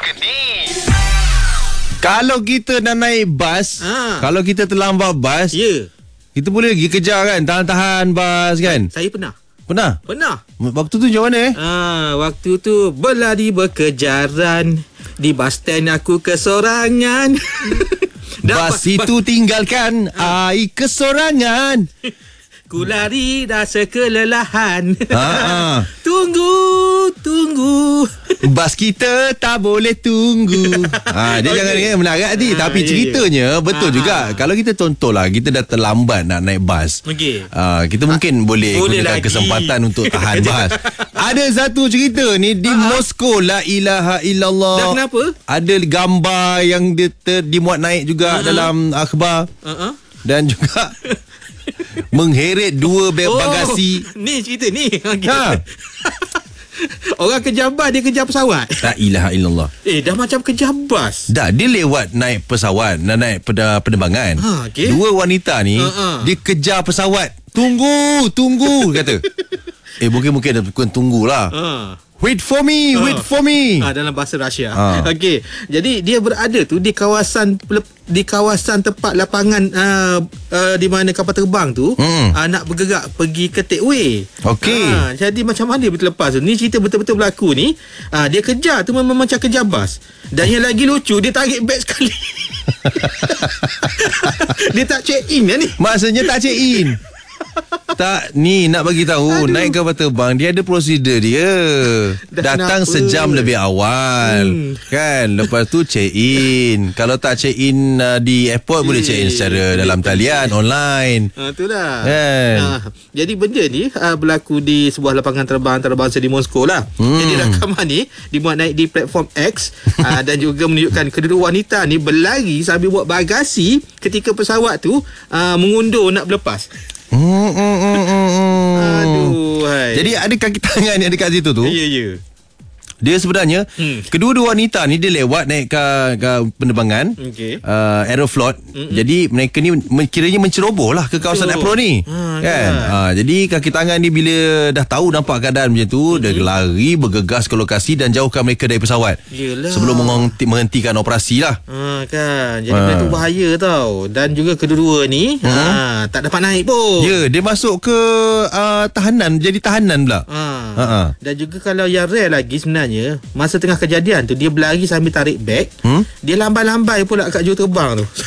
ke ni? Kalau kita nak naik bas, kalau kita terlambat bas, kita boleh pergi kejar kan, tahan-tahan bas kan. Saya pernah. Pernah? Waktu tu macam mana Waktu tu berlari berkejaran, di bas stand aku kesorangan. Bas itu tinggalkan, ai kesorangan. Ku lari rasa kelelahan. Tunggu. Bas kita tak boleh tunggu. Dia jangan melarat ni. Tapi ceritanya betul juga. Kalau kita contohlah, kita dah terlambat nak naik bas, kita mungkin boleh gunakan kesempatan untuk tahan bas. Ada satu cerita ni di Moskow, la ilaha illallah. Dah kenapa? Ada gambar yang dimuat naik juga dalam akhbar. Dan juga mengheret 2 beg bagasi. Ni cerita ni. Orang kejar bas, dia kejar pesawat. La ilaha illallah. Dah macam kejar bas. Dah, dia lewat naik pesawat, nak naik penerbangan. 2 wanita ni dia kejar pesawat. Tunggu kata. Mungkin ada bukan tunggulah. Wait for me. Dalam bahasa Rusia. Okey. Jadi dia berada tu di kawasan tempat lapangan di mana kapal terbang tu nak bergerak pergi ke takeaway. Okey. Jadi macam mana betul lepas tu? Ni cerita betul-betul berlaku ni. Dia kejar tu memang macam kejar bas. Dan yang lagi lucu, dia tarik beg sekali. Dia tak check in ni. Maksudnya tak check in. Tak, ni nak bagi tahu, naik kapal terbang dia ada prosedur dia. Datang sejam lebih awal kan, lepas tu check in. Kalau tak check in di airport, boleh check in secara dalam talian online. Itulah kan. Jadi benda ni berlaku di sebuah lapangan terbang antarabangsa di Moskow lah. Jadi rakaman ni dimuat naik di platform X dan juga menunjukkan kedua wanita ni berlari sambil buat bagasi ketika pesawat tu mengundur nak berlepas. Aduh, hai. Jadi ada kaki tangan yang dekat situ tu. Ya. Dia sebenarnya kedua-dua wanita ni dia lewat naik ke penerbangan Aeroflot. Jadi mereka ni kiranya menceroboh lah ke kawasan apron ni kan. Jadi kaki tangan ni bila dah tahu nampak keadaan macam tu, dia lari bergegas ke lokasi dan jauhkan mereka dari pesawat. Sebelum menghentikan operasi lah. Kan. Jadi benda tu bahaya tau. Dan juga kedua-dua ni tak dapat naik pun. Dia masuk ke tahanan, jadi tahanan pula. Dan juga kalau yang rare lagi sebenarnya, masa tengah kejadian tu dia berlari sambil tarik beg. Dia lambai-lambai pula kat juruterbang tu.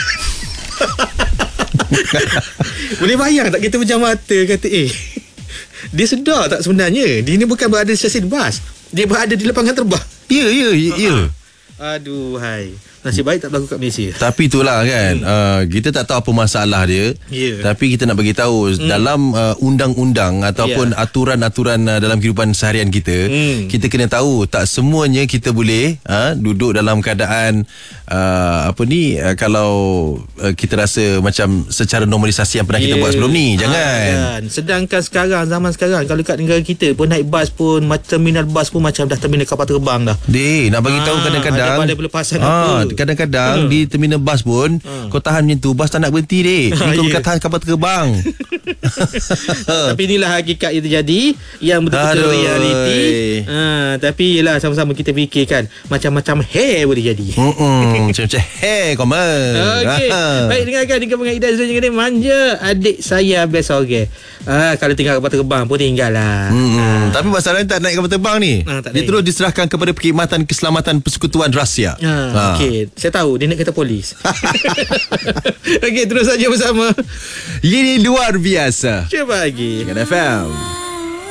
Boleh bayang tak kita pejam mata kata dia sedar tak sebenarnya dia ni bukan berada di stesen bas, dia berada di lapangan terbang. Ya. Aduh, hai. Nasib baik tak berlaku kat Malaysia. Tapi itulah kan, kita tak tahu apa masalah dia. Tapi kita nak bagi tahu dalam undang-undang ataupun aturan-aturan dalam kehidupan seharian kita, kita kena tahu tak semuanya kita boleh duduk dalam keadaan kalau kita rasa macam secara normalisasi yang pernah kita buat sebelum ni. Jangan. Sedangkan zaman sekarang kalau kat negara kita pun naik bas pun, terminal bas pun macam dah terminal kapal terbang dah. Nak bagi tahu kadang-kadang ada pelepasan apa. Kadang-kadang di terminal bas pun kau tahan macam tu, bas tak nak berhenti ni kau bukan tahan kapal terbang. Tapi inilah hakikat yang terjadi, yang betul-betul realiti. Tapi yelah, sama-sama kita fikirkan macam-macam boleh jadi. Macam-macam komen. Okey. Baik, dengarkan dengan Ida Zul ni, manja adik saya best okay. Kalau tinggal kapal terbang pun tinggal lah. Tapi masalahnya tak naik kapal terbang ni. Dia terus diserahkan kepada Perkhidmatan Keselamatan Persekutuan Rusia. Okey, saya tahu dia nak kata polis. Okey, terus saja bersama. Ini luar biasa. Cuba lagi dengan FM.